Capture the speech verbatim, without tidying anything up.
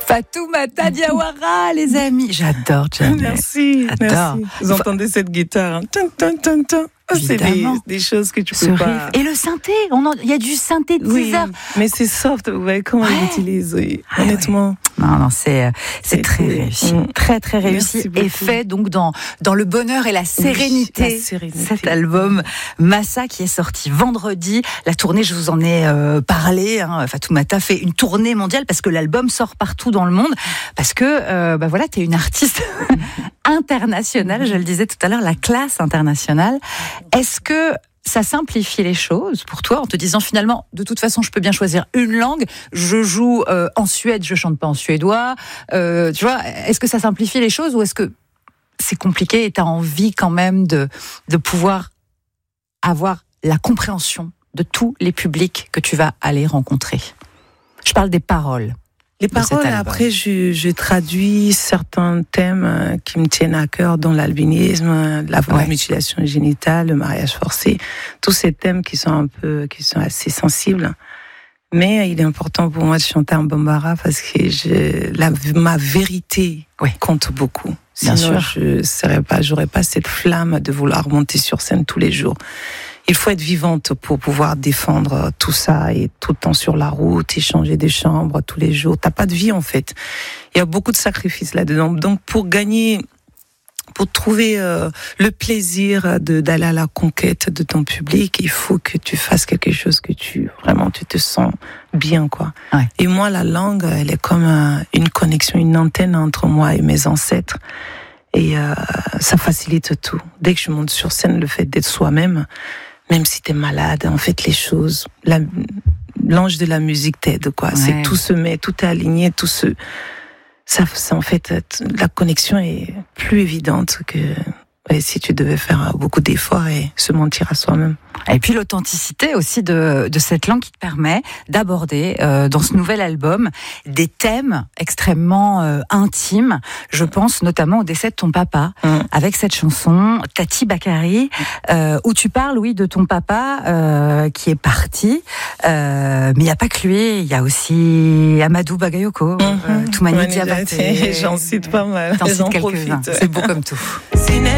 Fatoumata Diawara, les amis. J'adore, Jamel. Merci, J'adore. merci. Vous entendez cette guitare, hein. Tum, tum, tum, tum. Ah, c'est des, des choses que tu peux Ce pas... riff. Et le synthé, on en... il y a du synthétiseur. Oui, mais c'est soft, vous voyez comment Ouais. il utilise, oui. Ah, Honnêtement. ouais. Non, non, c'est, c'est, C'est très cool. réussi. Mmh. Très, très réussi. Merci beaucoup. Et fait donc dans, dans le bonheur et la sérénité. Oui, la sérénité. Cet album Massa qui est sorti vendredi. La tournée, je vous en ai euh, parlé. Hein. Fatoumata fait une tournée mondiale parce que l'album sort partout dans le monde. Parce que, euh, bah voilà, t'es une artiste internationale. Je le disais tout à l'heure, la classe internationale. Est-ce que ça simplifie les choses pour toi en te disant finalement, de toute façon, je peux bien choisir une langue. Je joue euh, en Suède, je chante pas en suédois. Euh, tu vois, est-ce que ça simplifie les choses ou est-ce que c'est compliqué et tu as envie quand même de, de pouvoir avoir la compréhension de tous les publics que tu vas aller rencontrer? Je parle des paroles. Les paroles, après, je, je traduis certains thèmes qui me tiennent à cœur, dont l'albinisme, la, ouais. la mutilation génitale, le mariage forcé, tous ces thèmes qui sont un peu, qui sont assez sensibles. Mais il est important pour moi de chanter en bambara parce que je, la, ma vérité oui. compte beaucoup. Sinon, Bien sûr. je serais pas, j'aurais pas cette flamme de vouloir monter sur scène tous les jours. Il faut être vivante pour pouvoir défendre tout ça et tout le temps sur la route, échanger des chambres tous les jours. T'as pas de vie en fait. Il y a beaucoup de sacrifices là-dedans. Donc pour gagner, pour trouver euh, le plaisir de, d'aller à la conquête de ton public, il faut que tu fasses quelque chose que tu vraiment tu te sens bien quoi. Ouais. Et moi la langue, elle est comme un, une connexion, une antenne entre moi et mes ancêtres. Et euh, ça facilite tout. Dès que je monte sur scène, le fait d'être soi-même. Même si t'es malade, en fait, les choses, la, l'ange de la musique t'aide, quoi. Ouais. C'est tout se met, tout est aligné, tout se, ça, ça, en fait, la connexion est plus évidente que ouais, si tu devais faire beaucoup d'efforts et se mentir à soi-même. Et puis l'authenticité aussi de, de cette langue qui te permet d'aborder euh, dans ce nouvel album des thèmes extrêmement euh, intimes. Je pense notamment au décès de ton papa, mmh. avec cette chanson Tati Bakari, euh, où tu parles, oui, de ton papa euh, qui est parti. Euh, mais il n'y a pas que lui, il y a aussi Amadou Bagayoko, mmh. euh, Toumani Diabaté. J'en cite pas mal. T'en cites quelques-uns. C'est beau comme tout.